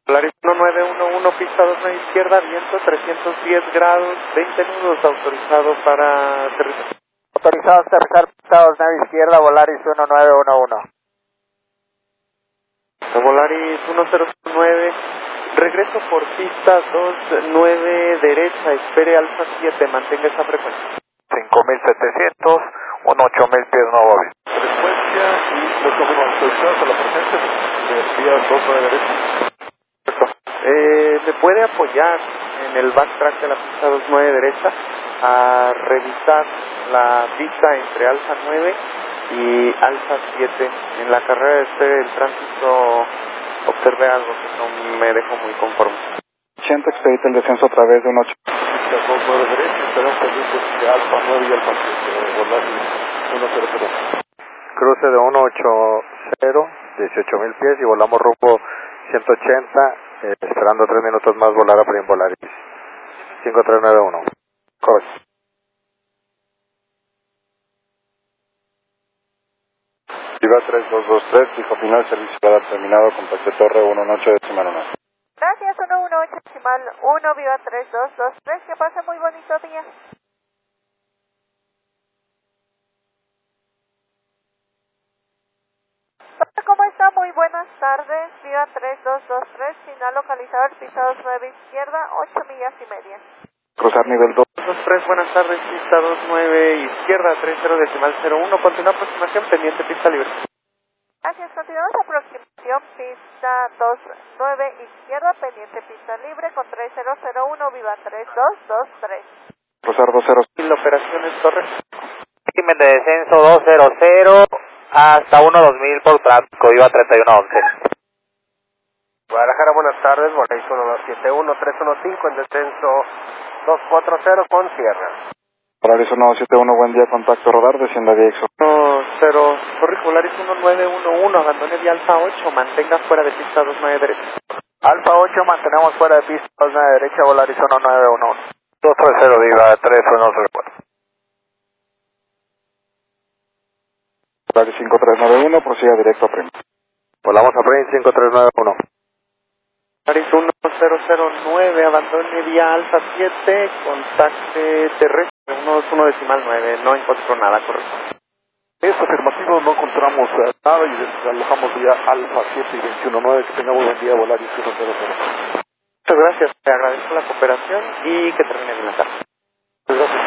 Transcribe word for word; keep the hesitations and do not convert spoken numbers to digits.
Polaris uno nueve uno uno, pista dos nueve izquierda, viento trescientos diez grados, veinte nudos, autorizado para aterrizar. Autorizado a aterrizar, pista dos nueve izquierda, Volaris uno nueve uno uno. Volaris uno cero nueve, regreso por pista dos nueve derecha, espere Alfa siete, mantenga esa frecuencia. cinco mil setecientos, un ocho mil pies nuevo avión. Frecuencia y los confirmamos autorizados a la presencia de vía dos nueve derecha. Eh, ¿Me puede apoyar en el backtrack de la pista dos nueve derecha a revisar la pista entre Alfa nueve y Alfa siete? En la carrera de despegue del tránsito observé algo que no me dejó muy conforme. ochenta, expedita el descenso a través de un ocho. Pista dos nueve derecha, estarán pendientes de Alfa nueve y Alfa siete, Volaris uno cero cero. Cruce de uno ocho cero, dieciocho mil pies y volamos rumbo ciento ochenta, eh, esperando tres minutos más volar a Prim Volaris cinco tres nueve uno. Correcto. Viva tres dos dos tres, pico final, servicio radar terminado, contacto torre uno ocho decimal uno. Gracias, uno uno ocho decimal uno, viva tres dos dos tres, que pase muy bonito día. ¿Cómo está? Muy buenas tardes, viva tres dos dos tres, final localizador, pista dos nueve izquierda, ocho millas y media. Cruzar nivel dos. dos tres, buenas tardes, pista dos nueve izquierda, treinta decimal cero uno, continúa aproximación, pendiente pista libre. Gracias, continuamos aproximación, pista dos nueve izquierda, pendiente pista libre con treinta cero uno, viva tres dos dos tres. Cruzar dos cero. Y la operación es torre. Régimen de descenso dos cero cero hasta uno dos mil por tráfico, viva treinta y uno once. Guadalajara, buenas tardes, Volaris uno dos siete uno, tres uno cinco en descenso dos cuatro cero con cierre. Volaris uno dos siete uno, buen día, contacto radar, descienda vía X O. uno cero, corre, Volaris uno nueve uno uno, abandone vía Alfa ocho, mantenga fuera de pista dos nueve derecha. Alfa ocho, mantenemos fuera de pista dos nueve derecha, Volaris uno nueve uno uno. dos tres cero, viva tres uno cero cuatro. Volaris cinco tres nueve uno, prosiga directo a Prim. Volamos a Prim cinco tres nueve uno. Volaris uno cero cero nueve, abandone vía Alfa siete, contacte terrestre uno dos uno decimal nueve, no encontró nada, correcto. Es afirmativo, no encontramos eh, nada y desalojamos vía Alfa siete y veintiuno nueve, que tengamos buen día, Volaris uno cero cero. Muchas gracias, te agradezco la cooperación y que termine bien la tarde. Gracias.